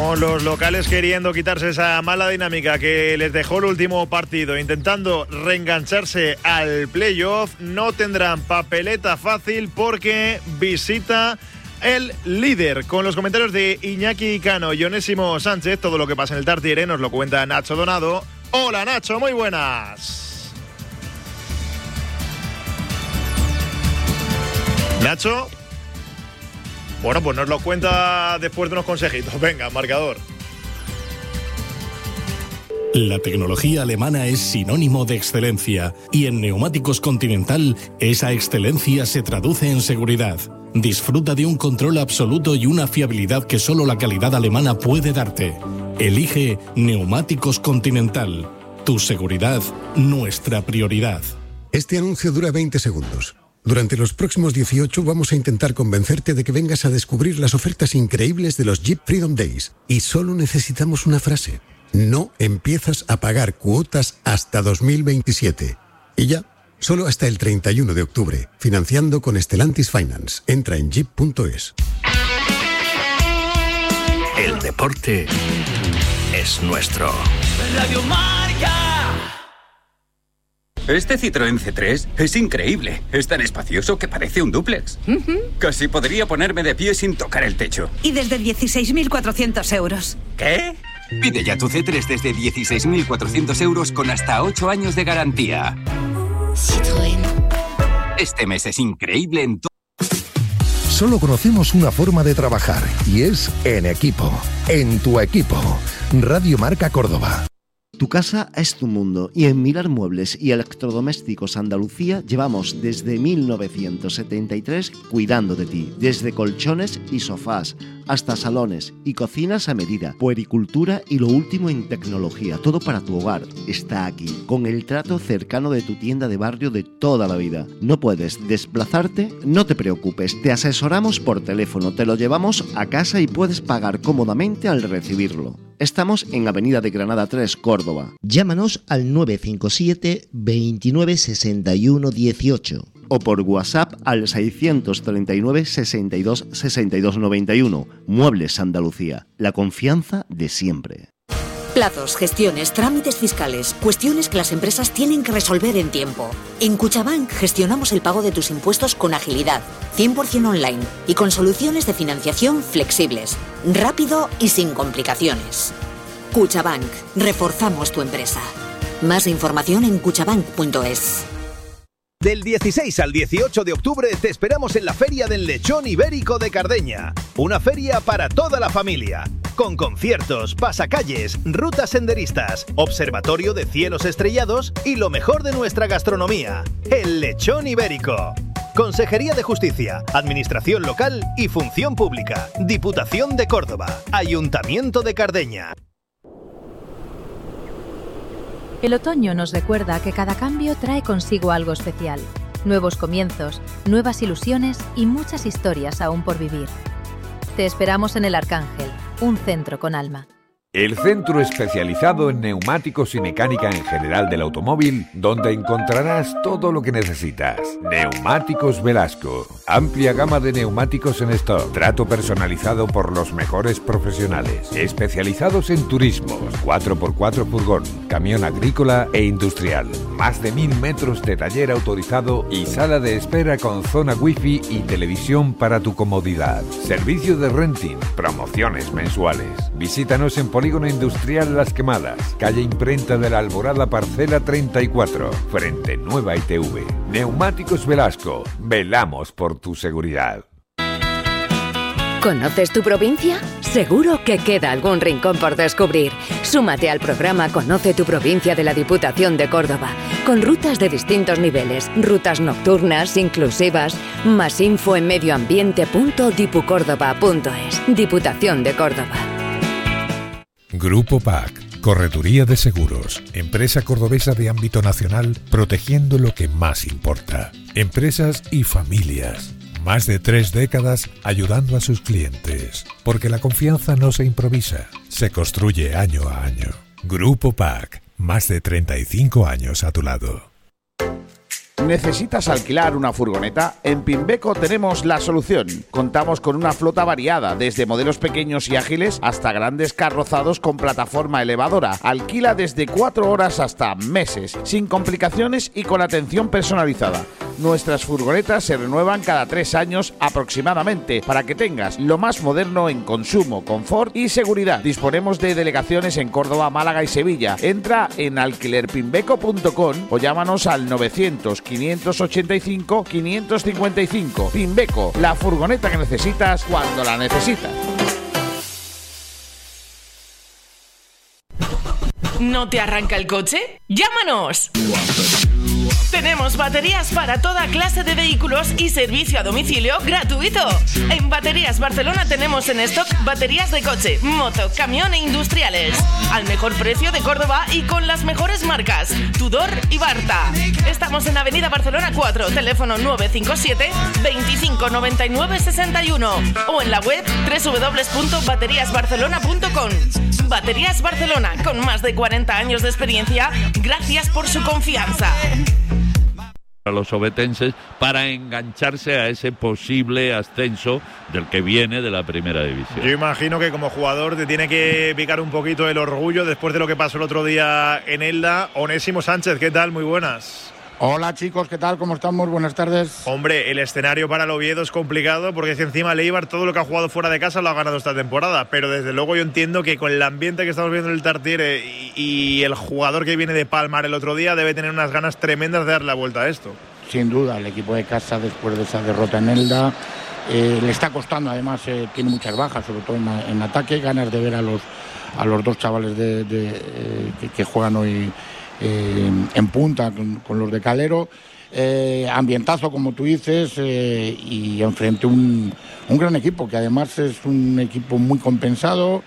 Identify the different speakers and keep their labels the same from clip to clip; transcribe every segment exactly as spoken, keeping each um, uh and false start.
Speaker 1: Con los locales queriendo quitarse esa mala dinámica que les dejó el último partido, intentando reengancharse al playoff, no tendrán papeleta fácil porque visita el líder. Con los comentarios de Iñaki Cano y Onésimo Sánchez, todo lo que pasa en el Tartiere nos lo cuenta Nacho Donado. Hola Nacho, muy buenas. Nacho. Bueno, pues nos lo cuenta después de unos consejitos. Venga, marcador.
Speaker 2: La tecnología alemana es sinónimo de excelencia y en Neumáticos Continental esa excelencia se traduce en seguridad. Disfruta de un control absoluto y una fiabilidad que solo la calidad alemana puede darte. Elige Neumáticos Continental. Tu seguridad, nuestra prioridad.
Speaker 3: Este anuncio dura veinte segundos. Durante los próximos dieciocho vamos a intentar convencerte de que vengas a descubrir las ofertas increíbles de los Jeep Freedom Days. Y solo necesitamos una frase. No empiezas a pagar cuotas hasta dos mil veintisiete. Y ya, solo hasta el treinta y uno de octubre. Financiando con Stellantis Finance. Entra en jeep punto es.
Speaker 4: El deporte es nuestro.
Speaker 5: Radio Marca.
Speaker 6: Este Citroën C tres es increíble. Es tan espacioso que parece un dúplex. Uh-huh. Casi podría ponerme de pie sin tocar el techo.
Speaker 7: Y desde dieciséis mil cuatrocientos euros.
Speaker 6: ¿Qué? Pide ya tu C tres desde dieciséis mil cuatrocientos euros con hasta ocho años de garantía.
Speaker 8: Citroën.
Speaker 6: Este mes es increíble en todo.
Speaker 9: Solo conocemos una forma de trabajar y es en equipo. En tu equipo. Radio Marca Córdoba.
Speaker 10: Tu casa es tu mundo y en Mirar Muebles y Electrodomésticos Andalucía llevamos desde mil novecientos setenta y tres cuidando de ti, desde colchones y sofás hasta salones y cocinas a medida, puericultura y lo último en tecnología, todo para tu hogar está aquí, con el trato cercano de tu tienda de barrio de toda la vida. ¿No puedes desplazarte? No te preocupes, te asesoramos por teléfono, te lo llevamos a casa y puedes pagar cómodamente al recibirlo. Estamos en Avenida de Granada tres, Córdoba.
Speaker 11: Llámanos al nueve cinco siete, veintinueve, sesenta y uno, dieciocho.
Speaker 10: O por WhatsApp al seiscientos treinta y nueve, sesenta y dos, sesenta y dos, noventa y uno. Muebles Andalucía, la confianza de siempre.
Speaker 12: Plazos, gestiones, trámites fiscales, cuestiones que las empresas tienen que resolver en tiempo. En Cuchabank gestionamos el pago de tus impuestos con agilidad, cien por ciento online y con soluciones de financiación flexibles, rápido y sin complicaciones. Cuchabank, reforzamos tu empresa. Más información en cuchabank punto es.
Speaker 13: Del dieciséis al dieciocho de octubre te esperamos en la Feria del Lechón Ibérico de Cardeña. Una feria para toda la familia. Con conciertos, pasacalles, rutas senderistas, observatorio de cielos estrellados y lo mejor de nuestra gastronomía. El Lechón Ibérico. Consejería de Justicia, Administración Local y Función Pública. Diputación de Córdoba. Ayuntamiento de Cardeña.
Speaker 14: El otoño nos recuerda que cada cambio trae consigo algo especial. Nuevos comienzos, nuevas ilusiones y muchas historias aún por vivir. Te esperamos en El Arcángel, un centro con alma.
Speaker 15: El centro especializado en neumáticos y mecánica en general del automóvil, donde encontrarás todo lo que necesitas. Neumáticos Velasco. Amplia gama de neumáticos en stock. Trato personalizado por los mejores profesionales. Especializados en turismos, cuatro por cuatro furgón, camión agrícola e industrial. Más de mil metros de taller autorizado y sala de espera con zona wifi y televisión para tu comodidad. Servicio de renting, promociones mensuales. Visítanos en Polígono Industrial Las Quemadas, calle Imprenta de la Alborada, parcela treinta y cuatro, frente Nueva I T V. Neumáticos Velasco, velamos por tu seguridad.
Speaker 16: ¿Conoces tu provincia? Seguro que queda algún rincón por descubrir. Súmate al programa Conoce tu provincia de la Diputación de Córdoba, con rutas de distintos niveles, rutas nocturnas, inclusivas. Más info en medioambiente punto dipucórdoba punto es. Diputación de Córdoba.
Speaker 17: Grupo P A C, Correduría de Seguros, empresa cordobesa de ámbito nacional, protegiendo lo que más importa. Empresas y familias. Más de tres décadas ayudando a sus clientes. Porque la confianza no se improvisa, se construye año a año. Grupo P A C, más de treinta y cinco años a tu lado.
Speaker 18: ¿Necesitas alquilar una furgoneta? En Pinbeco tenemos la solución. Contamos con una flota variada, desde modelos pequeños y ágiles hasta grandes carrozados con plataforma elevadora. Alquila desde cuatro horas hasta meses, sin complicaciones y con atención personalizada. Nuestras furgonetas se renuevan cada tres años aproximadamente para que tengas lo más moderno en consumo, confort y seguridad. Disponemos de delegaciones en Córdoba, Málaga y Sevilla. Entra en alquiler pinbeco punto com o llámanos al novecientos, quinientos ochenta y cinco, quinientos cincuenta y cinco. Pinbeco, la furgoneta que necesitas cuando la necesitas.
Speaker 19: ¿No te arranca el coche? ¡Llámanos! Tenemos baterías para toda clase de vehículos y servicio a domicilio gratuito. En Baterías Barcelona tenemos en stock baterías de coche, moto, camión e industriales. Al mejor precio de Córdoba y con las mejores marcas, Tudor y Barta. Estamos en Avenida Barcelona cuatro, teléfono nueve cinco siete, veinticinco noventa y nueve sesenta y uno o en la web doble u doble u doble u punto baterías barcelona punto com. Baterías Barcelona, con más de cuarenta años de experiencia, gracias por su confianza.
Speaker 20: A los obetenses para engancharse a ese posible ascenso del que viene de la primera división.
Speaker 1: Yo imagino que como jugador te tiene que picar un poquito el orgullo después de lo que pasó el otro día en Elda. Onésimo Sánchez, ¿qué tal? Muy buenas.
Speaker 21: Hola chicos, ¿qué tal? ¿Cómo estamos? Buenas tardes.
Speaker 1: Hombre, el escenario para el Oviedo es complicado porque es que encima el Eibar todo lo que ha jugado fuera de casa lo ha ganado esta temporada, pero desde luego yo entiendo que con el ambiente que estamos viendo en el Tartiere y, y el jugador que viene de palmar el otro día debe tener unas ganas tremendas de dar la vuelta a esto.
Speaker 21: Sin duda, el equipo de casa después de esa derrota en Elda eh, le está costando, además eh, tiene muchas bajas, sobre todo en, en ataque, ganas de ver a los, a los dos chavales de, de, eh, que, que juegan hoy Eh, en punta con, con los de Calero, eh, ambientazo como tú dices, eh, y enfrente un, un gran equipo que además es un equipo muy compensado,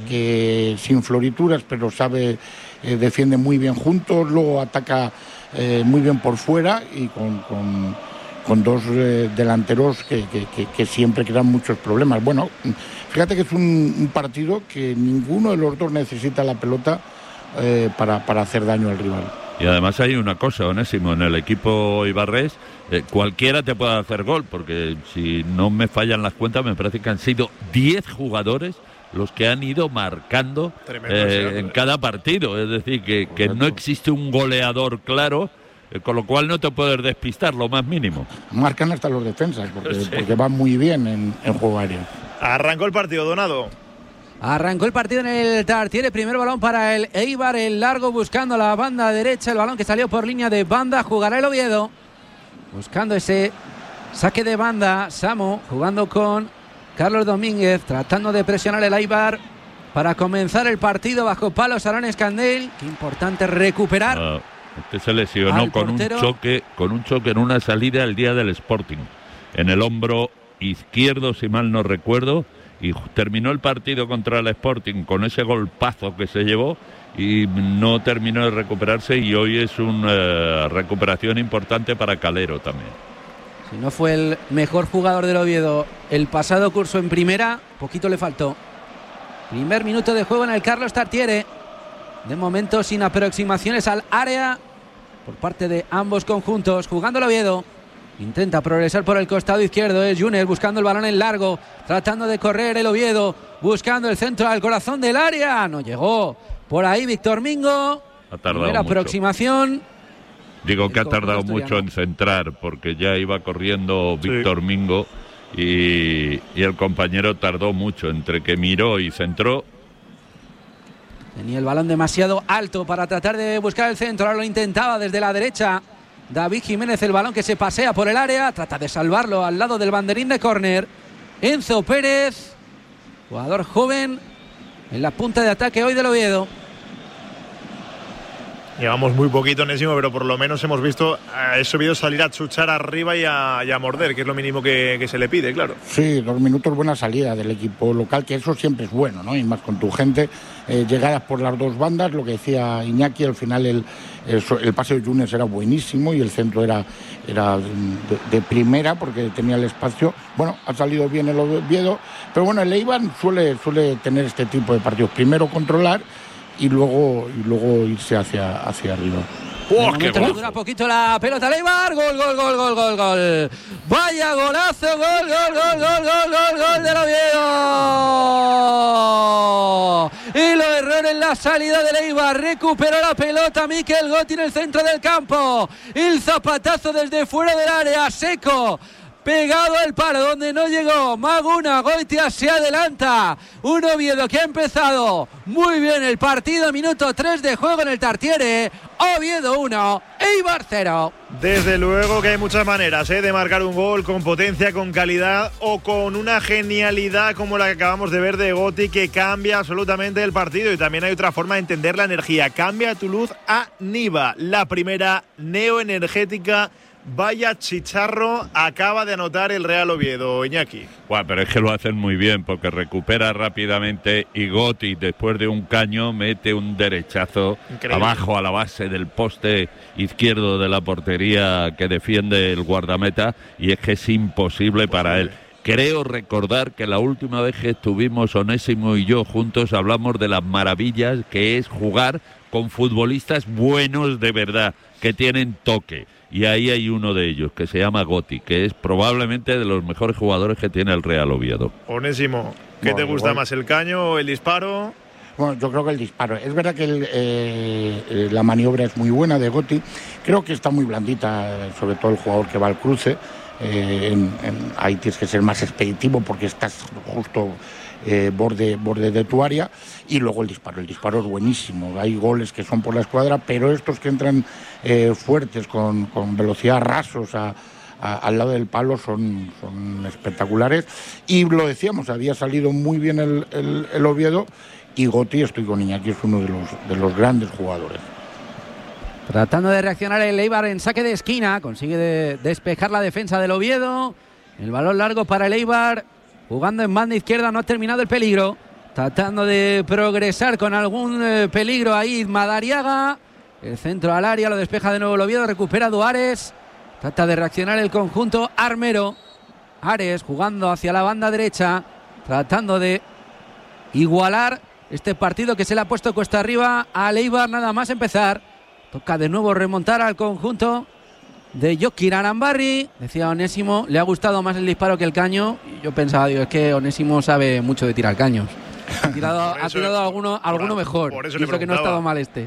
Speaker 21: que sin florituras pero sabe, eh, defiende muy bien juntos, luego ataca eh, muy bien por fuera y con, con, con dos eh, delanteros que, que, que, que siempre crean muchos problemas. Bueno, fíjate que es un, un partido que ninguno de los dos necesita la pelota Eh, para, para hacer daño al rival.
Speaker 20: Y además hay una cosa, Onésimo, en el equipo ibarrés eh, cualquiera te puede hacer gol, porque si no me fallan las cuentas me parece que han sido diez jugadores los que han ido marcando eh, en cada partido, es decir, que, que no existe un goleador claro, eh, con lo cual no te puedes despistar lo más mínimo.
Speaker 21: Marcan hasta los defensas porque,
Speaker 20: sí.
Speaker 21: porque van muy bien en, en juego aéreo.
Speaker 1: Arrancó el partido, Donado.
Speaker 22: Arrancó el partido en el Tartiere, primer balón para el Eibar, el largo buscando la banda derecha, el balón que salió por línea de banda, jugará el Oviedo, buscando ese saque de banda, Samu jugando con Carlos Domínguez, tratando de presionar el Eibar para comenzar el partido bajo palos Aaron Escandell, qué importante recuperar.
Speaker 20: Uh, este se lesionó con un choque, con un choque en una salida el día del Sporting, en el hombro izquierdo, si mal no recuerdo, y terminó el partido contra el Sporting con ese golpazo que se llevó y no terminó de recuperarse, y hoy es una recuperación importante para Calero también.
Speaker 22: Si no fue el mejor jugador del Oviedo el pasado curso en primera, poquito le faltó. Primer minuto de juego en el Carlos Tartiere, de momento sin aproximaciones al área por parte de ambos conjuntos, jugando el Oviedo. Intenta progresar por el costado izquierdo, es Yunes buscando el balón en largo, tratando de correr el Oviedo, buscando el centro al corazón del área, no llegó por ahí Víctor Mingo.
Speaker 20: Ha tardado
Speaker 22: Primera
Speaker 20: mucho.
Speaker 22: aproximación.
Speaker 20: Digo que ha tardado mucho en centrar, porque ya iba corriendo Víctor sí. Mingo y, y el compañero tardó mucho entre que miró y centró.
Speaker 22: Tenía el balón demasiado alto para tratar de buscar el centro, ahora lo intentaba desde la derecha David Jiménez, el balón que se pasea por el área, trata de salvarlo al lado del banderín de córner. Enzo Pérez, jugador joven en la punta de ataque hoy del Oviedo.
Speaker 1: Llevamos muy poquito, Onésimo, pero por lo menos hemos visto a ese Oviedo salir a chuchar arriba y a, y a morder, que es lo mínimo que, que se le pide, claro.
Speaker 21: Sí, dos minutos, buena salida del equipo local, que eso siempre es bueno, ¿no? Y más con tu gente, eh, llegadas por las dos bandas, lo que decía Iñaki, al final el, el, el pase de Yunes era buenísimo y el centro era, era de, de primera porque tenía el espacio. Bueno, ha salido bien el Oviedo, pero bueno, el Eibar suele, suele tener este tipo de partidos. Primero controlar y luego y luego irse hacia, hacia arriba.
Speaker 1: ¡Oh, qué gol!
Speaker 22: Dura poquito la pelota, Leibar, gol, gol, gol, gol, gol, gol. Vaya golazo, gol, gol, gol, gol, gol, gol, gol del Oviedo. Y lo erró en la salida de Leibar, recuperó la pelota Mikel Gotti en el centro del campo. El zapatazo desde fuera del área, seco. Pegado al palo donde no llegó Maguna. Goitia se adelanta. Un Oviedo que ha empezado muy bien el partido. Minuto tres de juego en el Tartiere. Oviedo uno, Eibar cero.
Speaker 1: Desde luego que hay muchas maneras ¿eh? de marcar un gol con potencia, con calidad o con una genialidad como la que acabamos de ver de Gotti, que cambia absolutamente el partido. Y también hay otra forma de entender la energía. Cambia tu luz a Niva, la primera neoenergética. Vaya chicharro acaba de anotar el Real Oviedo, Iñaki.
Speaker 20: Bueno, pero es que lo hacen muy bien porque recupera rápidamente y Gotti, después de un caño, mete un derechazo Increíble. abajo a la base del poste izquierdo de la portería que defiende el guardameta, y es que es imposible para él. Creo recordar que la última vez que estuvimos Onésimo y yo juntos hablamos de las maravillas que es jugar con futbolistas buenos de verdad, que tienen toque. Y ahí hay uno de ellos, que se llama Gotti, que es probablemente de los mejores jugadores que tiene el Real Oviedo.
Speaker 1: Onésimo, ¿qué bueno, te gusta igual. más, el caño o el disparo?
Speaker 21: Bueno, yo creo que el disparo. Es verdad que el, eh, la maniobra es muy buena de Gotti. Creo que está muy blandita, sobre todo el jugador que va al cruce. Eh, en, en, ahí tienes que ser más expeditivo porque estás justo eh, borde, borde de tu área. Y luego el disparo. El disparo es buenísimo. Hay goles que son por la escuadra, pero estos que entran eh, fuertes, con, con velocidad, rasos a, a, al lado del palo, son, son espectaculares. Y lo decíamos, había salido muy bien el, el, el Oviedo, y Gotti, estoy con Iñaki, es uno de los, de los grandes jugadores.
Speaker 22: Tratando de reaccionar el Eibar en saque de esquina, consigue de despejar la defensa del Oviedo. El balón largo para el Eibar, jugando en banda izquierda, no ha terminado el peligro. Tratando de progresar con algún eh, peligro ahí Madariaga. El centro al área, lo despeja de nuevo el Oviedo, recupera Duares. Trata de reaccionar el conjunto Armero. Ares jugando hacia la banda derecha, tratando de igualar este partido que se le ha puesto cuesta arriba al Eibar nada más empezar. Toca de nuevo remontar al conjunto de Jokin Arambarri. Decía Onésimo, le ha gustado más el disparo que el caño. Y yo pensaba, digo, es que Onésimo sabe mucho de tirar caños. Ha tirado, ha tirado alguno, alguno mejor. Por eso, eso que no ha estado mal este.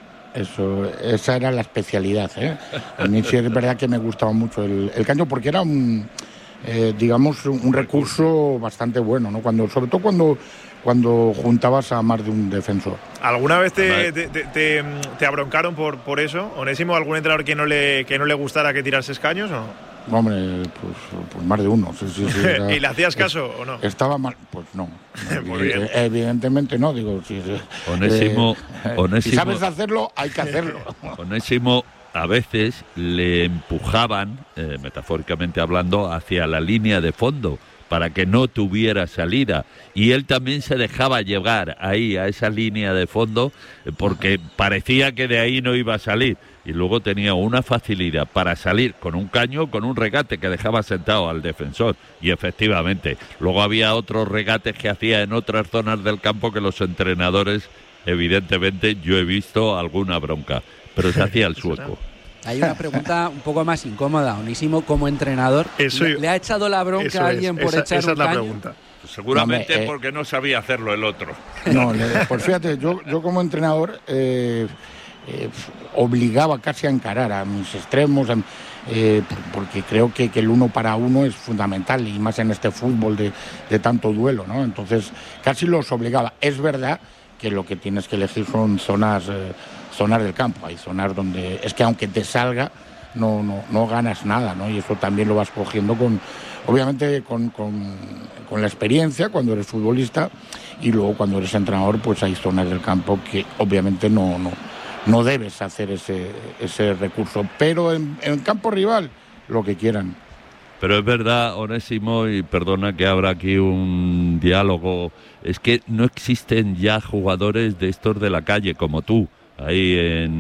Speaker 21: Eso, esa era la especialidad, ¿eh? A mí sí es verdad que me gustaba mucho el, el caño porque era un, eh, digamos, un recurso bastante bueno, ¿no? Cuando, sobre todo cuando, cuando juntabas a más de un defensor.
Speaker 1: ¿Alguna vez te, te, te, te, te abroncaron por, por eso, Onésimo? ¿Algún entrenador que no le, que no le gustara que tirases caños o...?
Speaker 21: Hombre, pues, pues más de uno. Sí, sí, sí, era,
Speaker 1: ¿Y le hacías caso
Speaker 21: es,
Speaker 1: o no?
Speaker 21: Estaba mal, pues no.
Speaker 1: Muy bien.
Speaker 21: Evidentemente no, digo. Si,
Speaker 20: Onésimo,
Speaker 21: eh,
Speaker 20: Onésimo,
Speaker 21: si sabes hacerlo, hay que hacerlo.
Speaker 20: Onésimo a veces le empujaban, eh, metafóricamente hablando, hacia la línea de fondo para que no tuviera salida, y él también se dejaba llevar ahí a esa línea de fondo porque parecía que de ahí no iba a salir, y luego tenía una facilidad para salir con un caño, con un regate que dejaba sentado al defensor, y efectivamente luego había otros regates que hacía en otras zonas del campo que los entrenadores, evidentemente yo he visto alguna bronca, pero se hacía el sueco.
Speaker 22: Hay una pregunta un poco más incómoda. Onésimo, como entrenador,
Speaker 1: eso,
Speaker 22: ¿le, ¿le ha echado la bronca a alguien
Speaker 1: es,
Speaker 22: por
Speaker 1: esa,
Speaker 22: echar
Speaker 1: esa
Speaker 22: un
Speaker 1: es la
Speaker 22: caño?
Speaker 1: Pregunta.
Speaker 20: Seguramente
Speaker 21: no, me, eh,
Speaker 20: porque no sabía hacerlo el otro.
Speaker 21: No, pues fíjate, yo, yo como entrenador eh, eh, obligaba casi a encarar a mis extremos, a, eh, porque creo que, que el uno para uno es fundamental, y más en este fútbol de, de tanto duelo, ¿no? Entonces casi los obligaba. Es verdad que lo que tienes que elegir son zonas... Eh, zonas del campo, hay zonas donde es que aunque te salga no, no, no ganas nada, ¿no? Y eso también lo vas cogiendo con, obviamente con, con, con la experiencia cuando eres futbolista, y luego cuando eres entrenador pues hay zonas del campo que obviamente no, no, no debes hacer ese, ese recurso, pero en, en el campo rival lo que quieran.
Speaker 20: Pero es verdad, Onésimo, y perdona que abra aquí un diálogo, es que no existen ya jugadores de estos de la calle como tú, ahí en,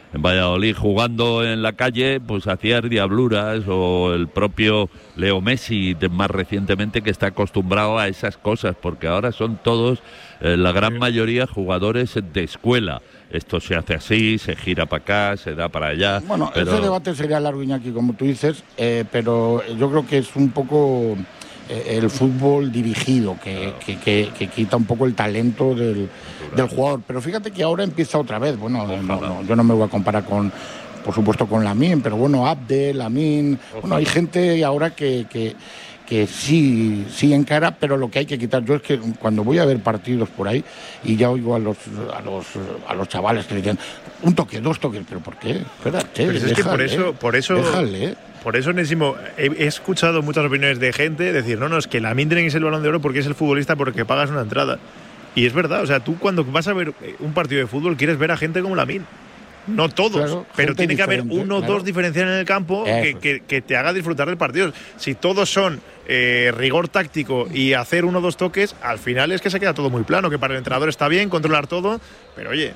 Speaker 20: en Valladolid jugando en la calle, pues hacías diabluras, o el propio Leo Messi de más recientemente, que está acostumbrado a esas cosas, porque ahora son todos, eh, la gran mayoría, jugadores de escuela. Esto se hace así, se gira para acá, se da para allá.
Speaker 21: Bueno,
Speaker 20: pero...
Speaker 21: ese debate sería largo, Iñaki, como tú dices, eh, pero yo creo que es un poco eh, el fútbol dirigido, que, que, que, que quita un poco el talento del, del jugador. Pero fíjate que ahora empieza otra vez. Bueno, no, no, yo no me voy a comparar con, por supuesto, con Lamine, pero bueno, Abdel, Lamine, bueno, hay gente ahora que... que que sí, sí encara, pero lo que hay que quitar, yo es que cuando voy a ver partidos por ahí y ya oigo a los a los a los chavales que dicen un toque, dos toques, pero ¿por qué? Espérate,
Speaker 1: pero es
Speaker 21: déjale,
Speaker 1: que por eso, por eso,
Speaker 21: déjale.
Speaker 1: Por eso, Onésimo, he, he escuchado muchas opiniones de gente decir, no, no, es que Lamine tiene que ser el Balón de Oro porque es el futbolista, porque pagas una entrada. Y es verdad, o sea, tú cuando vas a ver un partido de fútbol quieres ver a gente como Lamine. No todos, claro, pero tiene que haber uno o claro. dos diferenciales en el campo que, que, que te haga disfrutar del partido. Si todos son eh, rigor táctico y hacer uno o dos toques, al final es que se queda todo muy plano, que para el entrenador está bien controlar todo, pero oye...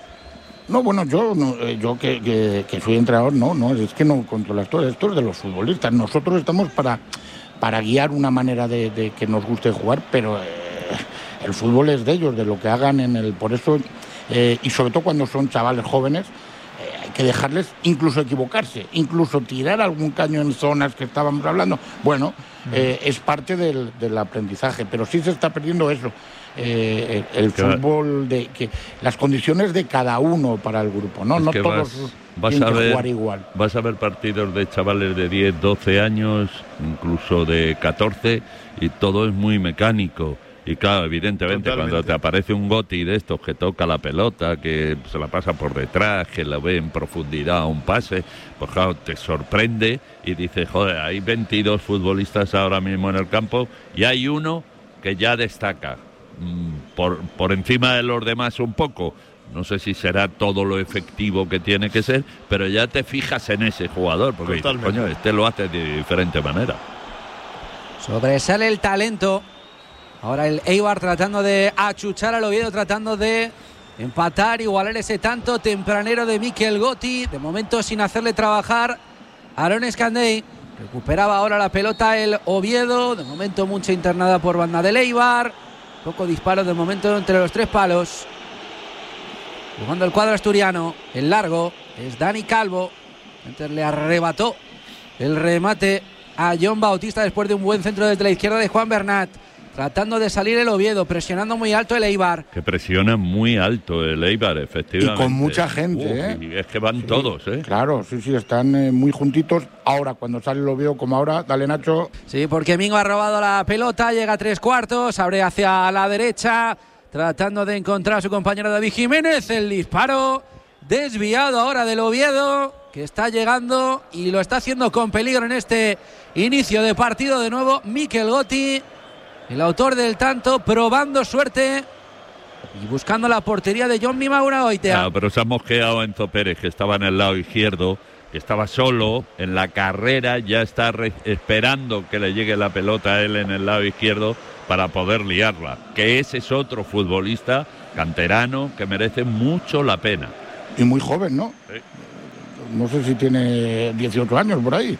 Speaker 21: No, bueno, yo no, yo que, que, que soy entrenador, no, no, es que no controlas todo, esto es de los futbolistas. Nosotros estamos para, para guiar una manera de, de que nos guste jugar, pero eh, el fútbol es de ellos, de lo que hagan en el... Por eso... Eh, y sobre todo cuando son chavales jóvenes, eh, hay que dejarles incluso equivocarse, incluso tirar algún caño en zonas que estábamos hablando. Bueno, eh, es parte del, del aprendizaje, pero sí se está perdiendo eso, eh, el, el fútbol, de que las condiciones de cada uno para el grupo, no, no todos
Speaker 20: vas,
Speaker 21: tienen
Speaker 20: vas
Speaker 21: que
Speaker 20: ver,
Speaker 21: jugar igual.
Speaker 20: Vas a ver partidos de chavales de diez, doce años, incluso de catorce, y todo es muy mecánico. Y claro, evidentemente, totalmente, cuando te aparece un Goti de estos que toca la pelota, que se la pasa por detrás, que la ve en profundidad a un pase, pues claro, te sorprende y dices, joder, hay veintidós futbolistas ahora mismo en el campo y hay uno que ya destaca mmm, por, por encima de los demás un poco. No sé si será todo lo efectivo que tiene que ser, pero ya te fijas en ese jugador, porque dices, coño, este lo hace de diferente manera.
Speaker 22: Sobresale el talento. Ahora el Eibar tratando de achuchar al Oviedo, tratando de empatar, igualar ese tanto tempranero de Mikel Goti. De momento sin hacerle trabajar a Aaron Escandey. Recuperaba ahora la pelota el Oviedo. De momento mucha internada por banda del Eibar. Poco disparo de momento entre los tres palos. Jugando el cuadro asturiano. El largo es Dani Calvo. Entonces le arrebató el remate a John Bautista después de un buen centro desde la izquierda de Juan Bernat. Tratando de salir el Oviedo, presionando muy alto el Eibar.
Speaker 20: Que presiona muy alto el Eibar, efectivamente.
Speaker 21: Y con mucha gente,
Speaker 20: Uf,
Speaker 21: ¿eh?
Speaker 20: Y es que van sí, todos, ¿eh?
Speaker 21: Claro, sí, sí, están eh, muy juntitos. Ahora, cuando sale el Oviedo como ahora, dale Nacho.
Speaker 22: Sí, porque Mingo ha robado la pelota, llega a tres cuartos, abre hacia la derecha, tratando de encontrar a su compañero David Jiménez. El disparo desviado ahora del Oviedo, que está llegando y lo está haciendo con peligro en este inicio de partido. De nuevo, Mikel Goti, el autor del tanto, probando suerte y buscando la portería de Jon Mimauragoitia.
Speaker 20: Claro, pero se ha mosqueado Enzo Pérez, que estaba en el lado izquierdo, que estaba solo en la carrera, ya está re- esperando que le llegue la pelota a él en el lado izquierdo para poder liarla. Que ese es otro futbolista canterano que merece mucho la pena.
Speaker 21: Y muy joven, ¿no?
Speaker 20: Sí.
Speaker 21: No sé si tiene dieciocho años por ahí.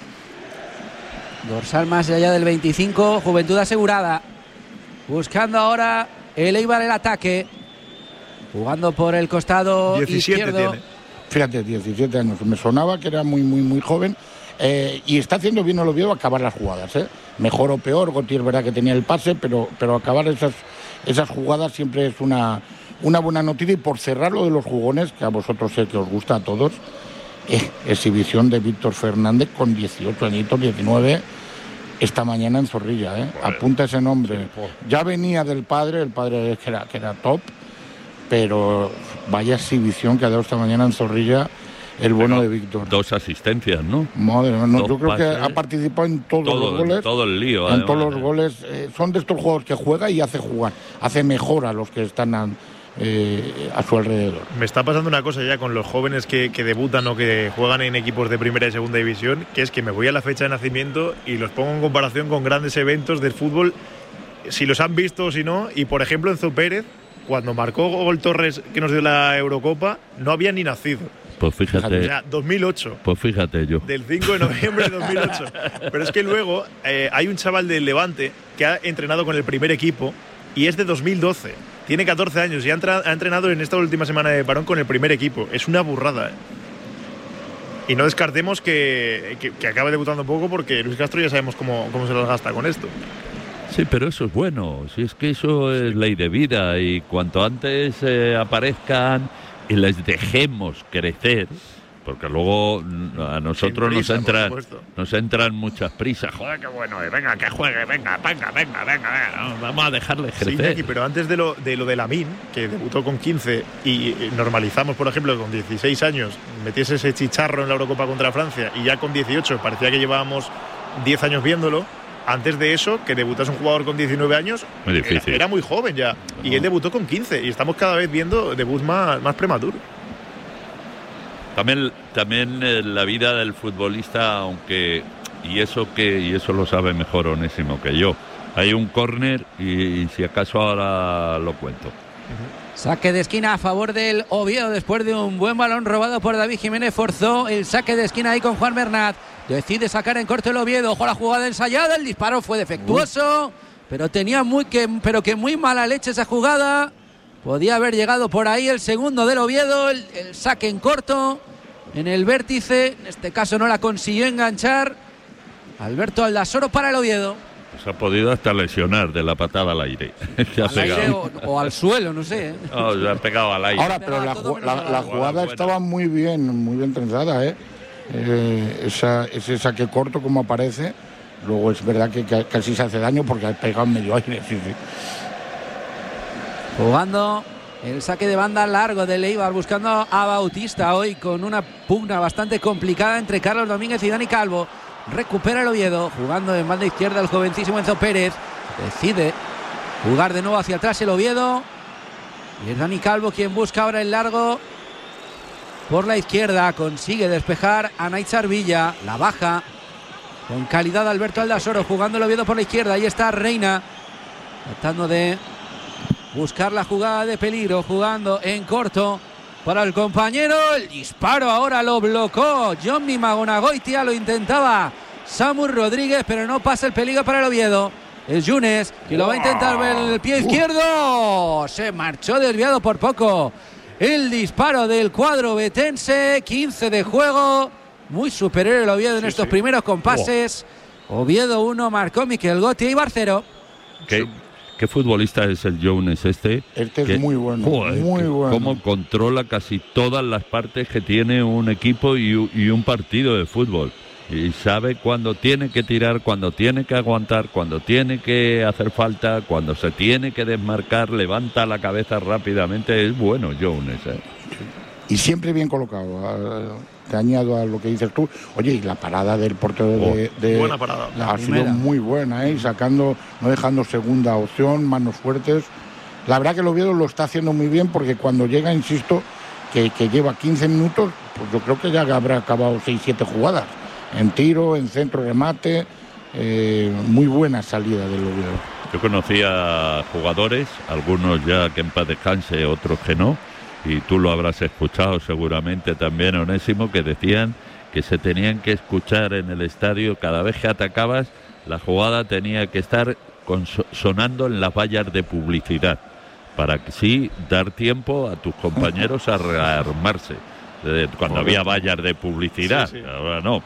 Speaker 22: Dorsal más allá del veinticinco, juventud asegurada. Buscando ahora el Eibar el ataque. Jugando por el costado izquierdo.
Speaker 21: Tiene. Fíjate, diecisiete años. Me sonaba que era muy, muy, muy joven. Eh, y está haciendo bien el Oviedo acabar las jugadas, ¿eh? Mejor o peor, Goti es verdad que tenía el pase, pero, pero acabar esas, esas jugadas siempre es una, una buena noticia. Y por cerrar lo de los jugones, que a vosotros sé que os gusta a todos, eh, exhibición de Víctor Fernández con dieciocho añitos, diecinueve, esta mañana en Zorrilla, ¿eh? Vale. Apunta ese nombre. Ya venía del padre, el padre que era, que era top, pero vaya exhibición que ha dado esta mañana en Zorrilla el bueno de Víctor.
Speaker 20: Dos asistencias, ¿no?
Speaker 21: Madre mía, no, yo creo pases, que ha participado en todos
Speaker 20: todo,
Speaker 21: los goles.
Speaker 20: Todo el lío.
Speaker 21: En
Speaker 20: además,
Speaker 21: todos los
Speaker 20: eh.
Speaker 21: goles. Eh, son de estos jugadores que juega y hace jugar, hace mejor a los que están a, eh, a su alrededor.
Speaker 1: Me está pasando una cosa ya con los jóvenes que, que debutan o que juegan en equipos de primera y segunda división, que es que me voy a la fecha de nacimiento y los pongo en comparación con grandes eventos del fútbol, si los han visto o si no. Y por ejemplo, Enzo Pérez, cuando marcó gol Torres, que nos dio la Eurocopa, no había ni nacido.
Speaker 20: Pues fíjate.
Speaker 1: O sea, dos mil ocho.
Speaker 20: Pues fíjate yo.
Speaker 1: Del cinco de noviembre de dos mil ocho. Pero es que luego eh, hay un chaval del Levante que ha entrenado con el primer equipo y es de dos mil doce. Tiene catorce años y ha, entra- ha entrenado en esta última semana de parón con el primer equipo. Es una burrada, ¿eh? Y no descartemos que, que, que acabe debutando poco porque Luis Castro ya sabemos cómo, cómo se las gasta con esto.
Speaker 20: Sí, pero eso es bueno. Si es que eso es ley de vida y cuanto antes eh, aparezcan y les dejemos crecer, porque luego a nosotros
Speaker 1: prisa,
Speaker 20: nos entran
Speaker 1: por supuesto.
Speaker 20: nos entran muchas prisas. Joder, qué bueno, eh, venga, que juegue, venga, venga, venga, venga, venga. No, vamos a dejarles
Speaker 1: Sí,
Speaker 20: crecer.
Speaker 1: Iñaki, pero antes de lo de lo de Lamine, que debutó con quince y eh, normalizamos, por ejemplo, que con dieciséis años metiese ese chicharro en la Eurocopa contra Francia y ya con dieciocho parecía que llevábamos diez años viéndolo. Antes de eso, que debutase un jugador con diecinueve años,
Speaker 20: Muy difícil.
Speaker 1: Era, era muy joven ya. Y él debutó con quince y estamos cada vez viendo debuts más, más prematuros.
Speaker 20: También, también eh, la vida del futbolista, aunque y eso que y eso lo sabe mejor Onésimo que yo. Hay un córner y, y si acaso ahora lo cuento.
Speaker 22: Saque de esquina a favor del Oviedo después de un buen balón robado por David Jiménez. Forzó el saque de esquina ahí con Juan Bernat. Decide sacar en corto el Oviedo. Ojo a la jugada ensayada. El disparo fue defectuoso, pero tenía muy que, pero que muy mala leche esa jugada. Podía haber llegado por ahí el segundo del Oviedo. El, el saque en corto en el vértice. En este caso no la consiguió enganchar Alberto Aldasoro para el Oviedo.
Speaker 20: Se ha podido hasta lesionar de la patada al aire. Se ha
Speaker 22: Al aire
Speaker 20: pegado.
Speaker 22: o, o al suelo, no sé. ¿eh?
Speaker 20: No, se ha pegado al aire.
Speaker 21: Ahora, pero la, ju- la, la jugada estaba muy bien, muy bien trenzada, ¿eh? Eh, esa, ese saque corto como aparece. Luego es verdad que, que casi se hace daño porque ha pegado en medio aire. Sí, sí.
Speaker 22: Jugando el saque de banda largo de Leibar, buscando a Bautista hoy con una pugna bastante complicada entre Carlos Domínguez y Dani Calvo. Recupera el Oviedo, jugando en banda izquierda el jovencísimo Enzo Pérez. Decide jugar de nuevo hacia atrás el Oviedo. Y es Dani Calvo quien busca ahora el largo por la izquierda. Consigue despejar a Naitzar Villa. La baja con calidad Alberto Aldasoro, jugando el Oviedo por la izquierda. Ahí está Reina, tratando de buscar la jugada de peligro, jugando en corto para el compañero. El disparo ahora lo blocó Johnny Magonagoitia, lo intentaba Samu Rodríguez, pero no pasa el peligro para el Oviedo. Es Yunes, que lo va a intentar ver el pie izquierdo. Se marchó desviado por poco el disparo del cuadro betense. quince de juego, muy superior el Oviedo en sí, estos sí. primeros compases. Oviedo uno, marcó Miquel Gotti y Barcero.
Speaker 20: ¿Qué, ¿Qué futbolista es el Jones este?
Speaker 21: Este es
Speaker 20: que,
Speaker 21: muy bueno,
Speaker 20: joder,
Speaker 21: muy bueno.
Speaker 20: Cómo controla casi todas las partes que tiene un equipo y, y un partido de fútbol. Y sabe cuándo tiene que tirar, cuándo tiene que aguantar, cuándo tiene que hacer falta, cuándo se tiene que desmarcar, levanta la cabeza rápidamente. Es bueno Jones, ¿eh?
Speaker 21: Y siempre bien colocado. Te añado a lo que dices tú. Oye, y la parada del portero de, de
Speaker 1: buena parada.
Speaker 21: La ha sido muy buena, ¿eh? Sacando, no dejando segunda opción, manos fuertes. La verdad que el Oviedo lo está haciendo muy bien porque cuando llega, insisto, que, que lleva quince minutos, pues yo creo que ya habrá acabado seis siete jugadas. En tiro, en centro, remate, eh, muy buena salida del Oviedo.
Speaker 20: Yo conocía jugadores, algunos ya que en paz descanse, otros que no, y tú lo habrás escuchado seguramente también, Onésimo, que decían que se tenían que escuchar en el estadio cada vez que atacabas, la jugada tenía que estar con, sonando en las vallas de publicidad, para que sí dar tiempo a tus compañeros a rearmarse. Cuando había vallas de publicidad, sí, sí. Ahora no.